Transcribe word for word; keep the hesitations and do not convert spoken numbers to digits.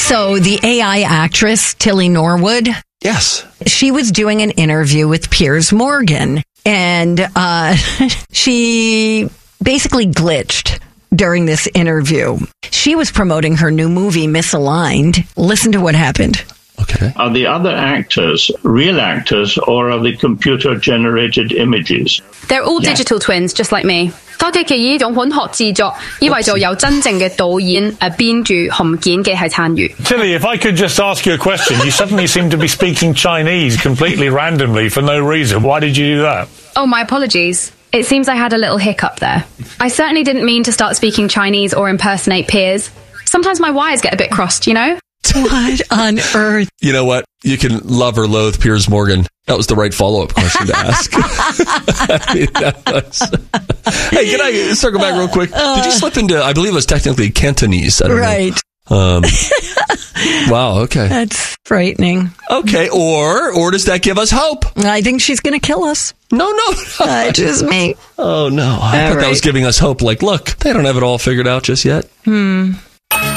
So the A I actress, Tilly Norwood. Yes. She was doing an interview with Piers Morgan, and uh, she basically glitched during this interview. She was promoting her new movie, Misaligned. Listen to what happened. Okay. Are the other actors real actors, or are they computer-generated images? They're all Yeah. digital twins, just like me. 多機器呢種本學製作，以為就有真正嘅導演、誒編劇同剪輯係參與。 Tilly, if I could just ask you a question, you suddenly seem to be speaking Chinese completely randomly for no reason. Why did you do that? Oh, my apologies. It seems I had a little hiccup there. I certainly didn't mean to start speaking Chinese or impersonate Piers. Sometimes my wires get a bit crossed, you know? What on earth? You know what? You can love or loathe Piers Morgan. That was the right follow-up question to ask. I mean, that was... Hey, can I circle back real quick? Did you slip into, I believe it was technically Cantonese. I don't Right. know. Um, wow, okay. That's frightening. Okay, or or does that give us hope? I think she's going to kill us. No, no. Uh, just me. Oh, no. I All thought that right. was giving us hope. Like, look, they don't have it all figured out just yet. Hmm.